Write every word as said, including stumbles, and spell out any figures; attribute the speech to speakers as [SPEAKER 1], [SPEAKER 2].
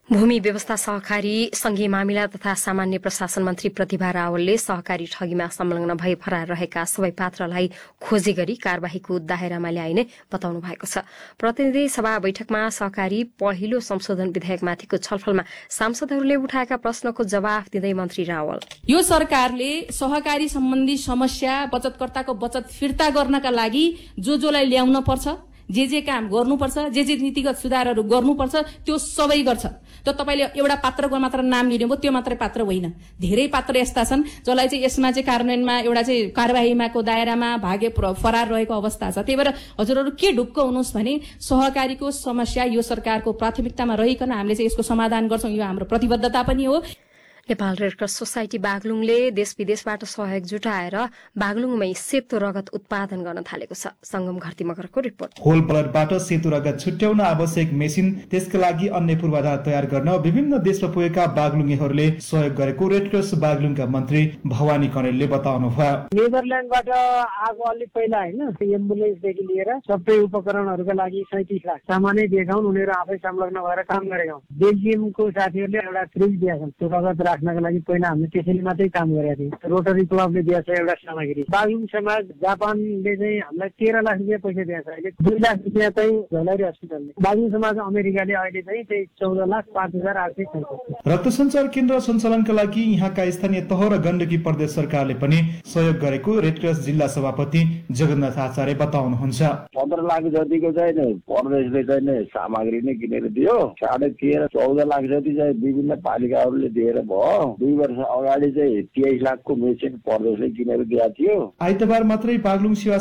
[SPEAKER 1] भूमि व्यवस्था सहकारी संघीय मामिला तथा सामान्य प्रशासन मन्त्री प्रतिभा रावलले सहकारी ठगीमा संलग्न भई फरार रहेका सबै पात्रलाई खोजी गरी कार्यवाहीको दायरामा ल्याइने बताउनु भएको छ। प्रतिनिधि सभा बैठकमा सहकारी पहिलो संशोधन विधेयकमाथिको छलफलमा सांसदहरूले उठाएका प्रश्नको जवाफ दिँदै मन्त्री रावल,
[SPEAKER 2] यो सरकारले सहकारी सम्बन्धी समस्या बचतकर्ताको बचत फिर्ता गर्नका लागि जो जोलाई ल्याउन पर्छ, जे जे काम गर्नुपर्छ, जे जे नीतिगत सुधारहरू गर्नुपर्छ त्यो सबै गर्छ। त तपाईले एउटा पात्रको मात्र नाम लिनुभयो, त्यो मात्रै पात्र होइन, धेरै पात्र यस्ता छन् जसलाई चाहिँ यसमा चाहिँ कार्यान्वयनमा एउटा चाहिँ कार्यवाहीमाको दायरामा भागे फरार रहेको अवस्था छ। त्यही भएर हजुरहरू के ढुक्क हुनुहोस् भने सहकारीको समस्या यो सरकारको प्राथमिकतामा रहिकन हामीले चाहिँ यसको समाधान गर्छौं, यो हाम्रो प्रतिबद्धता पनि हो।
[SPEAKER 1] नेपाल रेडक्रस सोसाइटी बागलुङले देश विदेशबाट सहयोग जुटाएर बागलुङमै सेतो रगत उत्पादन गर्न थालेको छ। संगम घरती मगरको रिपोर्ट।
[SPEAKER 3] होल ब्लडबाट सेतो रगत छुट्याउन आवश्यक मेसिन, त्यसका लागि अन्य पूर्वाधार तयार गर्न विभिन्न देशमा पुगेका बागलुङीहरूले सहयोग गरेको रेडक्रस बागलुङका मन्त्री भवानी कणेलले बताउनुभयो।
[SPEAKER 4] नेदरल्यान्डबाट आएको अलि पहिला हैन, एम्बुलेन्सदेखि लिएर सबै उपकरणहरूका लागि सैंतीस लाख सामानै दिएका हुन्, उनीहरू आफै संलग्न भएर काम गरेका हुन्। बेल्जियमको साथीहरूले एउटा फ्रिज दिएका छन्, त्यो रगत राख्नका लागि पहिला हामीले त्यसैले मात्रै काम गरेका थियौँ। रोटरी क्लबले दिएछ एउटा सामग्री। बागलुङ समाज जापानले चाहिँ हामीलाई तेह्र लाख रुपियाँ पैसा दिएछ, अहिले दुई लाख रुपियाँ चाहिँ झोलारी हस्पिटलले। बागलुङ समाज अमेरिकाले अहिले चाहिँ त्यही चौध लाख पाँच हजार आठ सय छैसठी।
[SPEAKER 3] रक्त सञ्चार केन्द्र सञ्चालनका लागि यहाँका स्थानीय तह र गण्डकी प्रदेश सरकारले पनि सहयोग गरेको रेडक्रस जिल्ला सभापति जगन्नाथ आचार्य बताउनुहुन्छ।
[SPEAKER 5] पन्ध्र लाख जतिको चाहिँ प्रदेशले चाहिँ सामग्री नै किनेर दियो, साढे तेह्र चौध लाख जति चाहिँ विभिन्न पालिकाहरूले दिएर भयो। दुई वर्ष अगाडि चाहिँ तेइस लाखको मेसिन प्रदेशले किनेर दिएको थियो।
[SPEAKER 3] आइतबार मात्रै बागलुङ सेवा